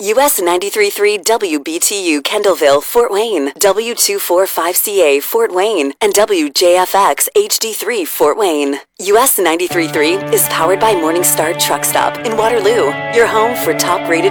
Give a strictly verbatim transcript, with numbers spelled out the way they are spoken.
U S ninety-three point three W B T U Kendallville, Fort Wayne, W two forty-five C A Fort Wayne, and W J F X H D three Fort Wayne. U S ninety-three point three is powered by Morningstar Truck Stop in Waterloo, your home for top-rated